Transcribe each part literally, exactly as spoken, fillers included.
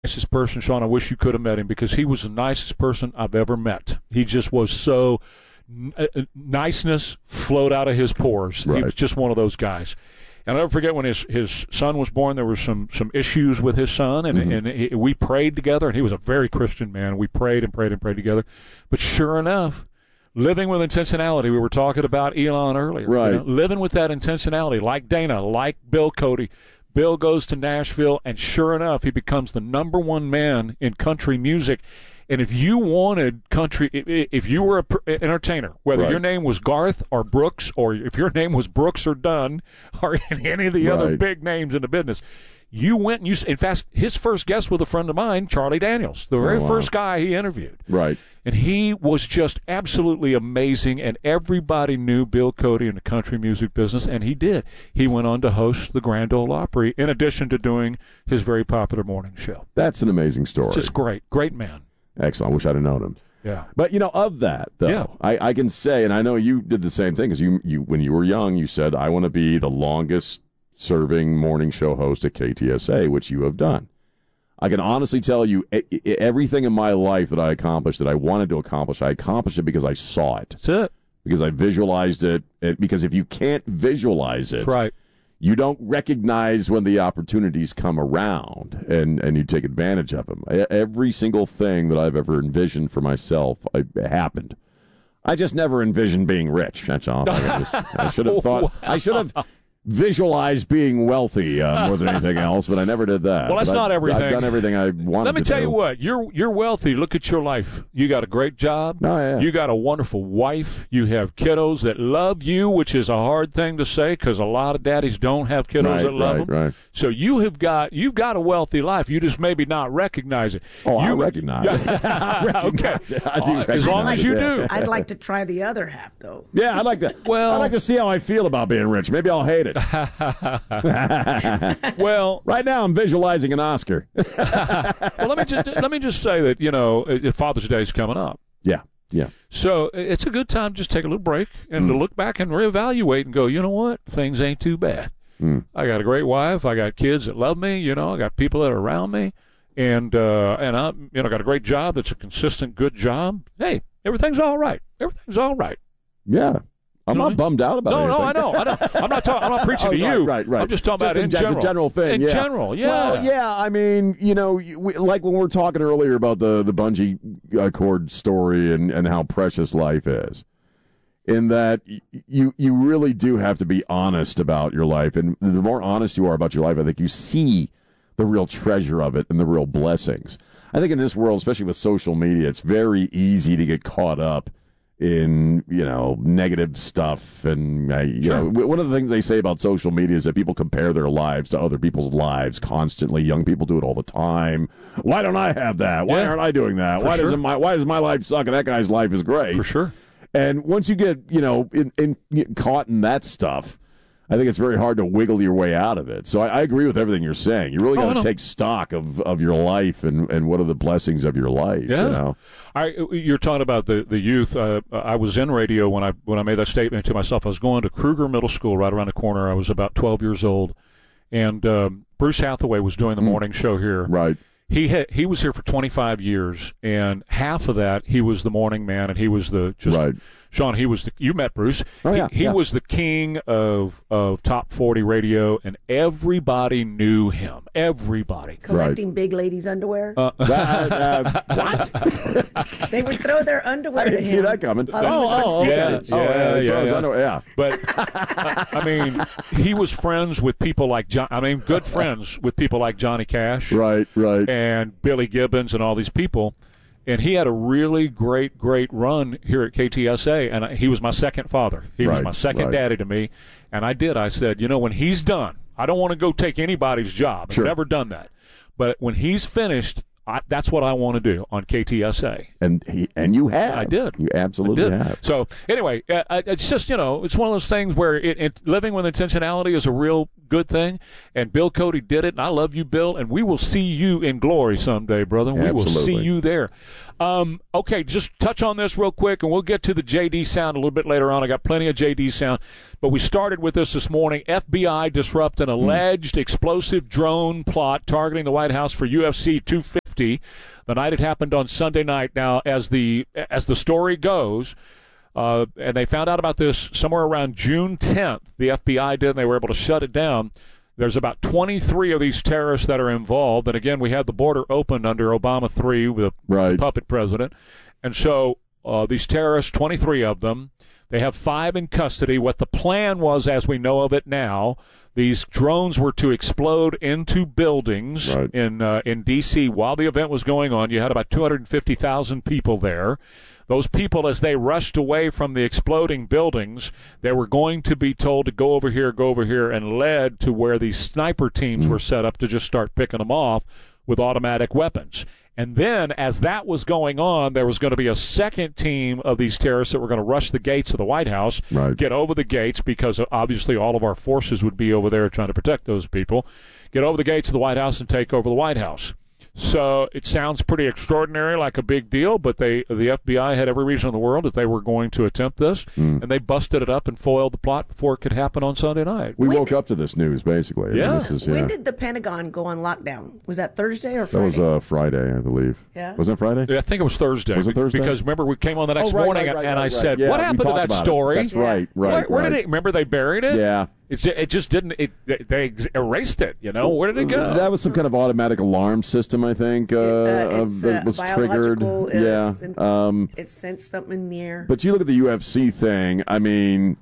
nicest person, Sean. I wish you could have met him because he was the nicest person I've ever met. He just was so uh, niceness flowed out of his pores. Right. He was just one of those guys. And I'll never forget when his, his son was born, there were some, some issues with his son, and, mm-hmm. and he, we prayed together, and he was a very Christian man. We prayed and prayed and prayed together. But sure enough, living with intentionality, we were talking about Elon earlier. Right. You know, living with that intentionality, like Dana, like Bill Cody. Bill goes to Nashville, and sure enough, he becomes the number one man in country music. And if you wanted country, if you were an entertainer, whether right. your name was Garth or Brooks, or if your name was Brooks or Dunn, or any of the right. other big names in the business, you went and you, in fact, his first guest was a friend of mine, Charlie Daniels, the very oh, wow. first guy he interviewed. Right. And he was just absolutely amazing, and everybody knew Bill Cody in the country music business, and he did. He went on to host the Grand Ole Opry, in addition to doing his very popular morning show. That's an amazing story. It's just great. Great man. Excellent. I wish I'd have known him. Yeah. But, you know, of that, though, yeah. I, I can say, and I know you did the same thing, because you, you, when you were young, you said, I want to be the longest-serving morning show host at K T S A, which you have done. I can honestly tell you, everything in my life that I accomplished, that I wanted to accomplish, I accomplished it because I saw it. That's it. Because I visualized it. Because if you can't visualize it, that's right. you don't recognize when the opportunities come around, and, and you take advantage of them. Every single thing that I've ever envisioned for myself I, happened. I just never envisioned being rich. That's all. I, just, I should have thought. Wow. I should have visualized being wealthy uh, more than anything else, but I never did that. Well, that's but not I've, everything. I've done everything I wanted. Let me to tell do. you what. You're you're wealthy. Look at your life. You got a great job. Oh, yeah. You got a wonderful wife. You have kiddos that love you, which is a hard thing to say because a lot of daddies don't have kiddos right, that love right, them. Right. So you have got you've got a wealthy life. You just maybe not recognize it. Oh, you, I recognize it. I recognize okay. it. I do uh, as long as you it, yeah. do. I'd like to try the other half, though. Yeah, I'd like to. Well, I'd like to see how I feel about being rich. Maybe I'll hate it. Well, right now I'm visualizing an Oscar. well, let me just let me just say that, you know, Father's Day is coming up. Yeah, yeah. So it's a good time to just take a little break and mm. to look back and reevaluate and go, you know what, things ain't too bad. Mm. I got a great wife. I got kids that love me. You know, I got people that are around me, and uh, and I, you know, got a great job that's a consistent, good job. Hey, everything's all right. Everything's all right. Yeah. I'm you know not bummed out about no, anything. No, I know. I know. I'm not talking. I'm not preaching oh, to you. Right, right, right. I'm just talking just about in, in general. a general thing. In yeah. general, yeah. Well, yeah. I mean, you know, we, like when we were talking earlier about the the bungee cord story and, and how precious life is, in that you you really do have to be honest about your life, and the more honest you are about your life, I think you see the real treasure of it and the real blessings. I think in this world, especially with social media, it's very easy to get caught up in, you know, negative stuff. And, uh, you sure. know, one of the things they say about social media is that people compare their lives to other people's lives constantly. Young people do it all the time. Why don't I have that? Why yeah. aren't I doing that? For Why sure. doesn't my Why does my life suck and that guy's life is great? For sure. And once you get, you know, in, in, get caught in that stuff, I think it's very hard to wiggle your way out of it. So I, I agree with everything you're saying. You really got to oh, take stock of, of your life and, and what are the blessings of your life. Yeah. You know? I, you're talking about the, the youth. Uh, I was in radio when I when I made that statement to myself. I was going to Kruger Middle School right around the corner. I was about twelve years old. And um, Bruce Hathaway was doing the morning show here. Right. He had, he was here for twenty-five years, and half of that he was the morning man, and he was the just right. Sean. He was the you met Bruce. Oh, yeah, he he yeah. was the king of of top forty radio, and everybody knew him. Everybody collecting right. big ladies' underwear. Uh, that, uh, what? They would throw their underwear. I didn't to see him. that coming. Oh, oh, oh, yeah, okay. yeah, oh, yeah, yeah, yeah. Underwear, yeah. But I, I mean, he was friends with people like John. I mean, good friends with people like Johnny Cash, right, right, and Billy Gibbons, and all these people. And he had a really great, great run here at K T S A, and I, he was my second father. He right, was my second right. daddy to me. And I did. I said, you know, when he's done, I don't want to go take anybody's job. Sure. I've never done that. But when he's finished, I, that's what I want to do on K T S A. And he, and you have. I did. You absolutely I did. have. So anyway, uh, it's just, you know, it's one of those things where it, it, living with intentionality is a real good thing. And Bill Cody did it, and I love you, Bill. And we will see you in glory someday, brother. We Absolutely. will see you there. Um, okay, just touch on this real quick, and we'll get to the J D sound a little bit later on. I got plenty of J D sound. But we started with this this morning. F B I disrupt an alleged mm. explosive drone plot targeting the White House for U F C two fifty. The night it happened on Sunday night. Now, as the as the story goes, uh, and they found out about this somewhere around June tenth, the F B I did, and they were able to shut it down. There's about twenty-three of these terrorists that are involved. And, again, we had the border opened under Obama three with a right. puppet president. And so uh, these terrorists, twenty-three of them, they have five in custody. What the plan was, as we know of it now, these drones were to explode into buildings right. in uh, in D C while the event was going on. You had about two hundred fifty thousand people there. Those people, as they rushed away from the exploding buildings, they were going to be told to go over here, go over here, and led to where these sniper teams mm. were set up to just start picking them off with automatic weapons. And then, as that was going on, there was going to be a second team of these terrorists that were going to rush the gates of the White House, right. get over the gates, because obviously all of our forces would be over there trying to protect those people, get over the gates of the White House and take over the White House. So it sounds pretty extraordinary, like a big deal, but they the F B I had every reason in the world that they were going to attempt this, mm. and they busted it up and foiled the plot before it could happen on Sunday night. We when woke did, up to this news, basically. Yeah. I mean, this is, yeah. When did the Pentagon go on lockdown? Was that Thursday or Friday? That was uh, Friday, I believe. Yeah. Was it Friday? Yeah, I think it was Thursday. Was it Thursday? Because, remember, we came on the next oh, right, morning, right, right, and right, I right. said, yeah, what happened to that story? It. That's right, right, Where, where right. did it, remember they buried it? Yeah. It's, it just didn't, it, they erased it, you know? Where did it go? That was some kind of automatic alarm system, I think, uh, uh, of, that uh, was triggered. It's, yeah. Sent, um, it sent something in the air. But you look at the U F C thing, I mean,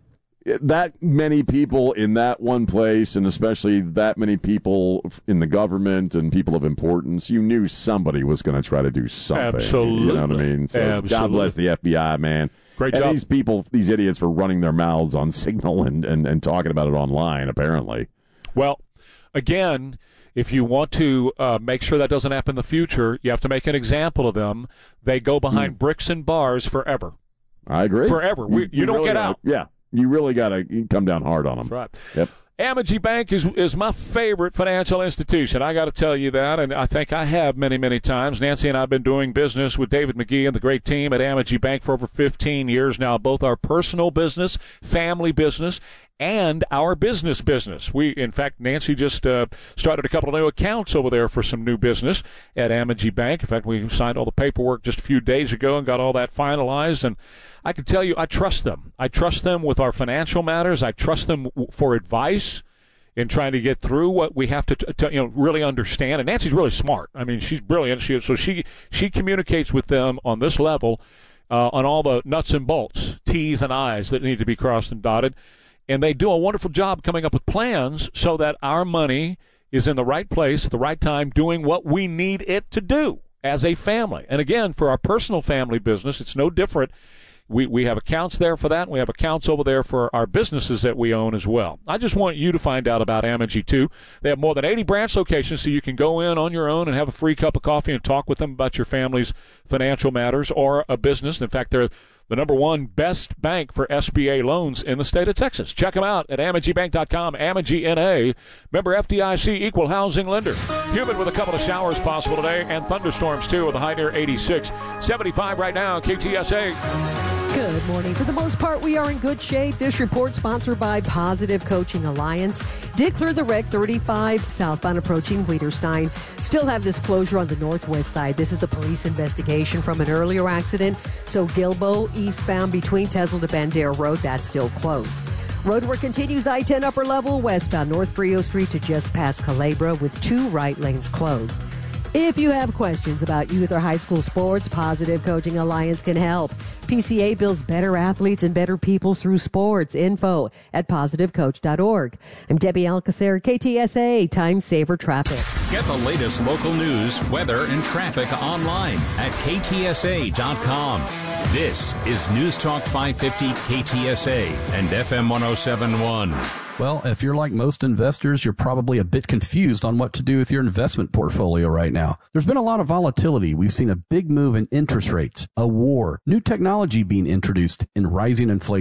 that many people in that one place, and especially that many people in the government and people of importance, you knew somebody was going to try to do something. Absolutely. You know what I mean? So Absolutely. God bless the F B I, man. Great and job. these people, these idiots, for running their mouths on Signal and, and, and talking about it online, apparently. Well, again, if you want to uh, make sure that doesn't happen in the future, you have to make an example of them. They go behind mm. bricks and bars forever. I agree. Forever. We, you, you, you don't really get gotta, out. Yeah. You really got to come down hard on them. That's right. Yep. Amegy Bank is is my favorite financial institution. I got to tell you that, and I think I have many, many times. Nancy and I have been doing business with David McGee and the great team at Amegy Bank for over fifteen years now, both our personal business, family business, and our business business. We, in fact, Nancy just uh, started a couple of new accounts over there for some new business at Amegy Bank. In fact, we signed all the paperwork just a few days ago and got all that finalized, and I can tell you I trust them. I trust them with our financial matters. I trust them w- for advice in trying to get through what we have to, t- to, you know, really understand. And Nancy's really smart. I mean, she's brilliant. She, so she she communicates with them on this level uh, on all the nuts and bolts, T's and I's that need to be crossed and dotted. And they do a wonderful job coming up with plans so that our money is in the right place at the right time, doing what we need it to do as a family. And again, for our personal family business, it's no different. We we have accounts there for that, and we have accounts over there for our businesses that we own as well. I just want you to find out about Amegy, too. They have more than eighty branch locations, so you can go in on your own and have a free cup of coffee and talk with them about your family's financial matters or a business. In fact, they're the number one best bank for S B A loans in the state of Texas. Check them out at Amegy Bank dot com, Amegy N A. Member F D I C, equal housing lender. Humid with a couple of showers possible today, and thunderstorms, too, with a high near eighty-six. seventy-five right now, K T S A. Good morning. For the most part, we are in good shape. This report sponsored by Positive Coaching Alliance. Did clear the wreck thirty-five southbound approaching Weiderstein. Still have this closure on the northwest side. This is a police investigation from an earlier accident. So Gilbo eastbound between Tesla to Bandera Road, that's still closed. Roadwork continues I ten upper level westbound North Frio Street to just past Calabria with two right lanes closed. If you have questions about youth or high school sports, Positive Coaching Alliance can help. P C A builds better athletes and better people through sports. Info at positive coach dot org. I'm Debbie Alcacer, K T S A, Time Saver Traffic. Get the latest local news, weather, and traffic online at K T S A dot com. This is News Talk five fifty K T S A and F M one oh seven point one. Well, if you're like most investors, you're probably a bit confused on what to do with your investment portfolio right now. There's been a lot of volatility. We've seen a big move in interest rates, a war, new technology being introduced, and rising inflation.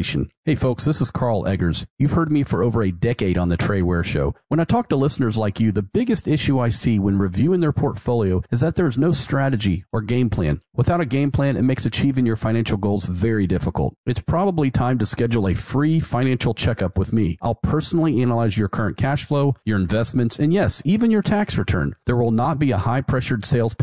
Hey folks, this is Carl Eggers. You've heard me for over a decade on the Trey Ware Show. When I talk to listeners like you, the biggest issue I see when reviewing their portfolio is that there is no strategy or game plan. Without a game plan, it makes achieving your financial goals very difficult. It's probably time to schedule a free financial checkup with me. I'll personally analyze your current cash flow, your investments, and yes, even your tax return. There will not be a high-pressured sales pitch